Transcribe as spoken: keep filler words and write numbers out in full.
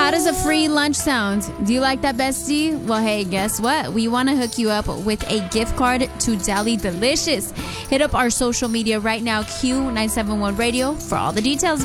How does a free lunch sound? Do you like that, bestie? Well, hey, guess what? We want to hook you up with a gift card to Deli Delicious. Hit up our social media right now, Q nine seven one Radio, for all the details.